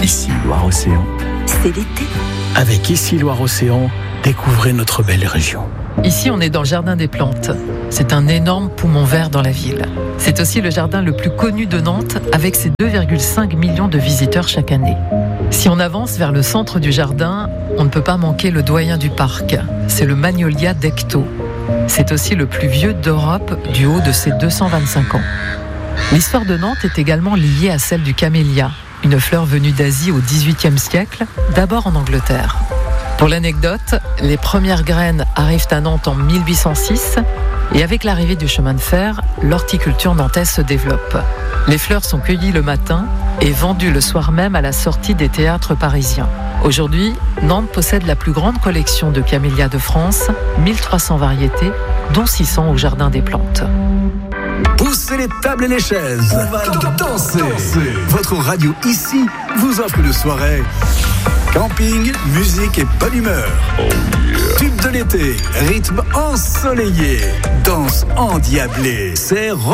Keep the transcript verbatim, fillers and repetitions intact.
Ici Loire-Océan. C'est l'été. Avec Ici Loire-Océan, découvrez notre belle région. Ici, on est dans le Jardin des Plantes. C'est un énorme poumon vert dans la ville. C'est aussi le jardin le plus connu de Nantes, avec ses deux virgule cinq millions de visiteurs chaque année. Si on avance vers le centre du jardin, on ne peut pas manquer le doyen du parc. C'est le Magnolia d'Ectot. C'est aussi le plus vieux d'Europe du haut de ses deux cent vingt-cinq ans. L'histoire de Nantes est également liée à celle du camélia, une fleur venue d'Asie au dix-huitième siècle, d'abord en Angleterre. Pour l'anecdote, les premières graines arrivent à Nantes en mille huit cent six et avec l'arrivée du chemin de fer, l'horticulture nantaise se développe. Les fleurs sont cueillies le matin et vendues le soir même à la sortie des théâtres parisiens. Aujourd'hui, Nantes possède la plus grande collection de camélias de France, mille trois cents variétés, dont six cents au Jardin des Plantes. Poussez les tables et les chaises. On va danser. danser. Votre radio ici vous offre une soirée. Camping, musique et bonne humeur. Oh yeah. Tube de l'été, rythme ensoleillé, danse endiablée. C'est